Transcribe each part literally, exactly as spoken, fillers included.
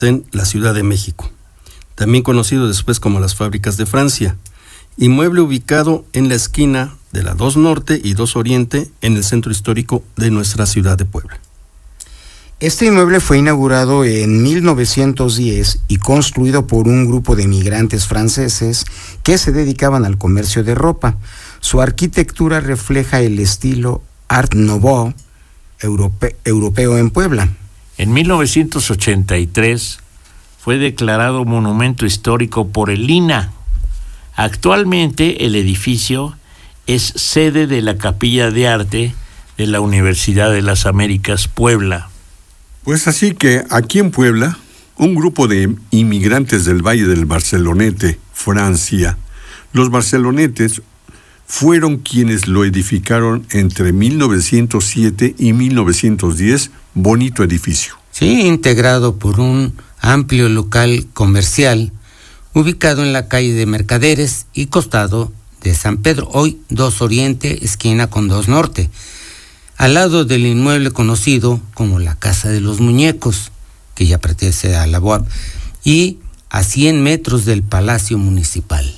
en la Ciudad de México, también conocido después como las Fábricas de Francia, inmueble ubicado en la esquina de la dos Norte y dos Oriente en el centro histórico de nuestra ciudad de Puebla. Este inmueble fue inaugurado en mil novecientos diez y construido por un grupo de migrantes franceses que se dedicaban al comercio de ropa. Su arquitectura refleja el estilo Art Nouveau europe- europeo en Puebla. En mil novecientos ochenta y tres fue declarado monumento histórico por el I N A. Actualmente el edificio es sede de la Capilla de Arte de la Universidad de las Américas Puebla. Pues así que aquí en Puebla, un grupo de inmigrantes del Valle del Barcelonete, Francia, los barcelonetes fueron quienes lo edificaron entre mil novecientos siete y mil novecientos diez, bonito edificio. Sí, integrado por un amplio local comercial ubicado en la calle de Mercaderes y costado de San Pedro, hoy dos Oriente, esquina con dos Norte, al lado del inmueble conocido como la Casa de los Muñecos, que ya pertenece a la B O A P, y a cien metros del Palacio Municipal.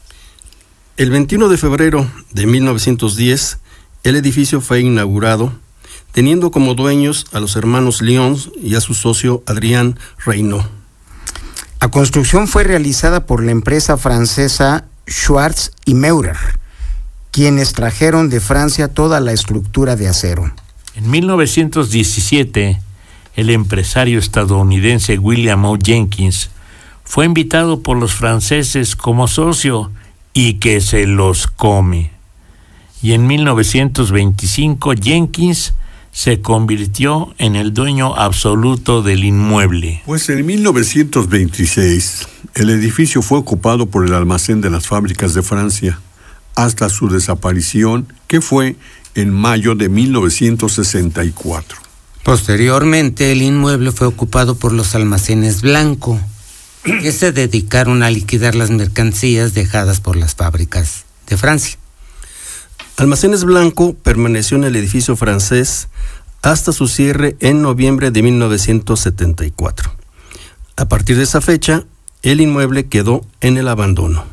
El veintiuno de febrero de mil novecientos diez, el edificio fue inaugurado, teniendo como dueños a los hermanos Lyons y a su socio Adrien Reynaud. La construcción fue realizada por la empresa francesa Schwarz y Meurer, quienes trajeron de Francia toda la estructura de acero. En mil novecientos diecisiete, el empresario estadounidense William O. Jenkins fue invitado por los franceses como socio y que se los come. Y en mil novecientos veinticinco, Jenkins se convirtió en el dueño absoluto del inmueble. Pues en mil novecientos veintiséis, el edificio fue ocupado por el almacén de las Fábricas de Francia, hasta su desaparición, que fue en mayo de mil novecientos sesenta y cuatro. Posteriormente, el inmueble fue ocupado por los almacenes Blanco, que se dedicaron a liquidar las mercancías dejadas por las fábricas de Francia. Almacenes Blanco permaneció en el edificio francés hasta su cierre en noviembre de mil novecientos setenta y cuatro. A partir de esa fecha, el inmueble quedó en el abandono.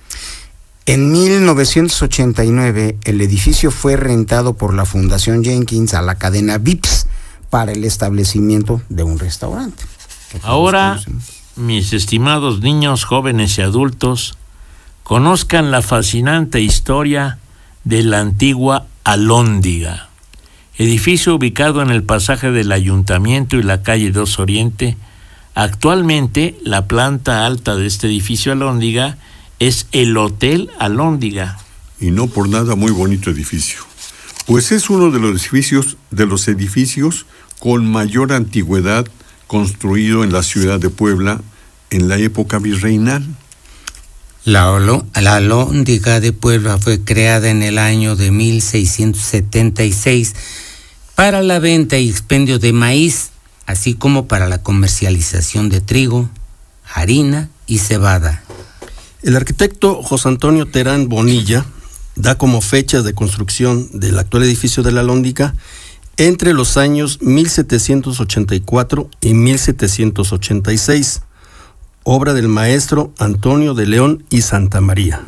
En mil novecientos ochenta y nueve, el edificio fue rentado por la Fundación Jenkins a la cadena Vips para el establecimiento de un restaurante. Ahora, mis estimados niños, jóvenes y adultos, conozcan la fascinante historia de la antigua Alhóndiga, edificio ubicado en el pasaje del Ayuntamiento y la calle dos Oriente. Actualmente, la planta alta de este edificio Alhóndiga es el Hotel Alhóndiga. Y no por nada muy bonito edificio, pues es uno de los edificios, de los edificios con mayor antigüedad construido en la ciudad de Puebla en la época virreinal. La, Olo, la Alhóndiga de Puebla fue creada en el año de mil seiscientos setenta y seis para la venta y expendio de maíz, así como para la comercialización de trigo, harina y cebada. El arquitecto José Antonio Terán Bonilla da como fechas de construcción del actual edificio de la Alhóndiga entre los años mil setecientos ochenta y cuatro y mil setecientos ochenta y seis, obra del maestro Antonio de León y Santa María.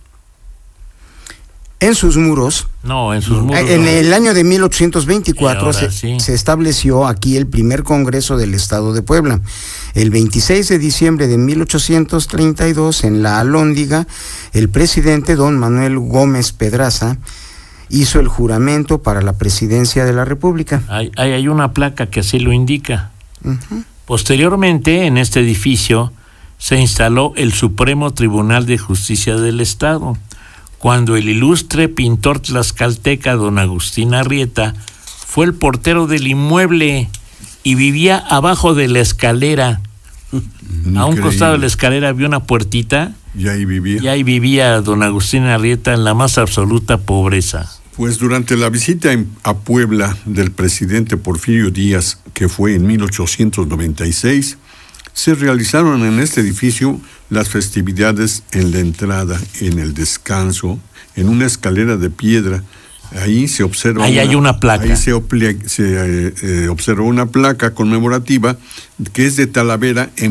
En sus muros, no, en sus muros en no. el año de mil ochocientos veinticuatro se, sí. se estableció aquí el primer Congreso del Estado de Puebla. El veintiséis de diciembre de mil ochocientos treinta y dos, en la Alhóndiga, el presidente don Manuel Gómez Pedraza hizo el juramento para la presidencia de la República. Hay, hay, hay una placa que así lo indica. Uh-huh. Posteriormente, en este edificio se instaló el Supremo Tribunal de Justicia del Estado, cuando el ilustre pintor tlaxcalteca don Agustín Arrieta fue el portero del inmueble y vivía abajo de la escalera. Increíble. A un costado de la escalera había una puertita Y ahí vivía. y ahí vivía don Agustín Arrieta en la más absoluta pobreza. Pues durante la visita en, a Puebla del presidente Porfirio Díaz, que fue en mil ochocientos noventa y seis, se realizaron en este edificio las festividades en la entrada, en el descanso, en una escalera de piedra. Ahí se observa. Ahí una, hay una placa. Ahí se, se eh, eh, observa una placa conmemorativa que es de Talavera en